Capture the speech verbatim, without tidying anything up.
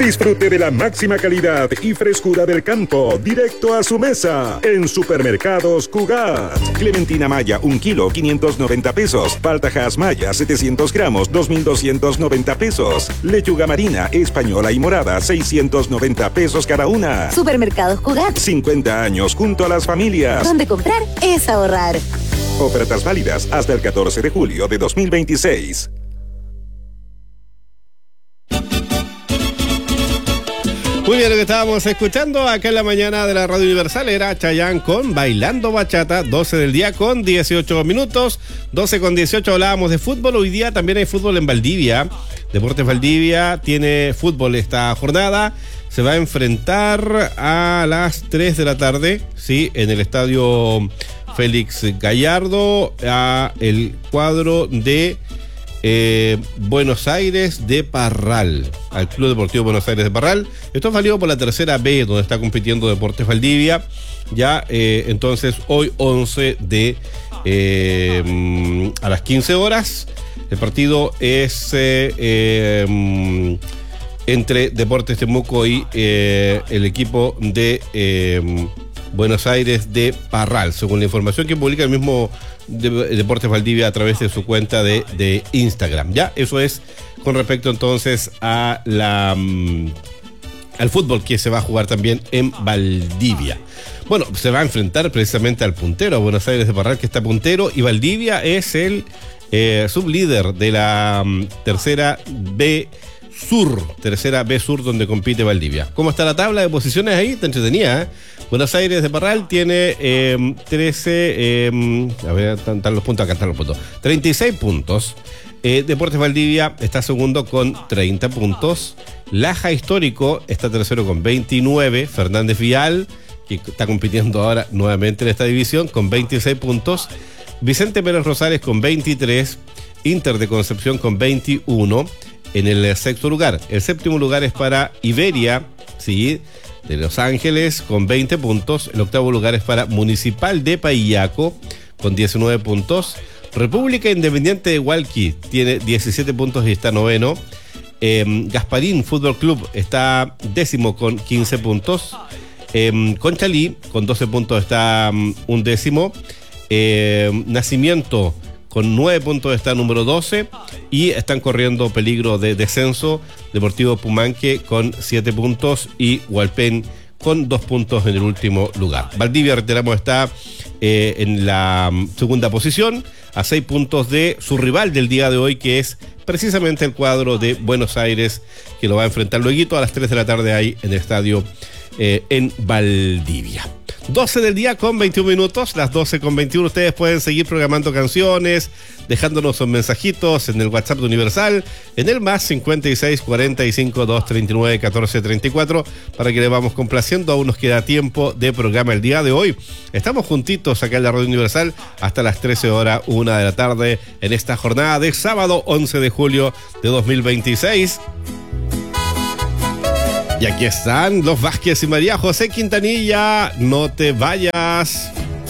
Disfrute de la máxima calidad y frescura del campo, directo a su mesa, en Supermercados Cugat. Clementina Maya, un kilo, quinientos noventa pesos. Paltajas Maya, setecientos gramos, dos mil doscientos noventa pesos. Lechuga marina, española y morada, seiscientos noventa pesos cada una. Supermercados Cugat. cincuenta años junto a las familias. Donde comprar es ahorrar. Ofertas válidas hasta el catorce de julio de dos mil veintiséis. Muy bien, lo que estábamos escuchando acá en la mañana de la Radio Universal era Chayanne con Bailando Bachata, doce del día con dieciocho minutos, doce con dieciocho hablábamos de fútbol. Hoy día también hay fútbol en Valdivia. Deportes Valdivia tiene fútbol esta jornada. Se va a enfrentar a las tres de la tarde, sí, en el estadio Félix Gallardo, a el cuadro de Eh, Buenos Aires de Parral, al Club Deportivo Buenos Aires de Parral. Esto es válido por la tercera B, donde está compitiendo Deportes Valdivia. Ya, eh, entonces, hoy once de eh, a las quince horas. El partido es eh, eh, entre Deportes Temuco y eh, el equipo de eh, Buenos Aires de Parral, según la información que publica el mismo de Deportes Valdivia a través de su cuenta de, de Instagram. Ya, eso es con respecto entonces a la um, al fútbol que se va a jugar también en Valdivia. Bueno, se va a enfrentar precisamente al puntero, a Buenos Aires de Parral, que está puntero, y Valdivia es el eh, sublíder de la um, tercera B Sur, tercera B Sur, donde compite Valdivia. ¿Cómo está la tabla de posiciones ahí? Está entretenida, ¿eh? Buenos Aires de Parral tiene eh, trece, eh, a ver, están, están los puntos, acá están los puntos, treinta y seis puntos. Eh, Deportes Valdivia está segundo con treinta puntos. Laja Histórico está tercero con veintinueve. Fernández Vial, que está compitiendo ahora nuevamente en esta división, con veintiséis puntos. Vicente Pérez Rosales con veintitrés. Inter de Concepción con veintiuno. En el sexto lugar, el séptimo lugar es para Iberia, sí, de Los Ángeles, con veinte puntos. El octavo lugar es para Municipal de Paillaco, con diecinueve puntos. República Independiente de Hualqui tiene diecisiete puntos y está noveno. Eh, Gasparín Fútbol Club está décimo con quince puntos. Eh, Conchalí, con doce puntos, está um, un décimo. Eh, Nacimiento, con nueve puntos, está número doce, y están corriendo peligro de descenso Deportivo Pumanque con siete puntos y Hualpén con dos puntos en el último lugar. Valdivia, reiteramos, está eh, en la segunda posición, a seis puntos de su rival del día de hoy, que es precisamente el cuadro de Buenos Aires, que lo va a enfrentar luego a las tres de la tarde ahí en el estadio eh, en Valdivia. doce del día con veintiún minutos, las doce con veintiuno. Ustedes pueden seguir programando canciones, dejándonos sus mensajitos en el WhatsApp de Universal, en el más cincuenta y seis, cuarenta y cinco, doscientos treinta y nueve, catorce treinta y cuatro, para que le vamos complaciendo. Aún nos queda tiempo de programa el día de hoy. Estamos juntitos acá en la Radio Universal hasta las trece horas, una de la tarde, en esta jornada de sábado once de julio de dos mil veintiséis. Y aquí están los Vázquez y María José Quintanilla. No te vayas.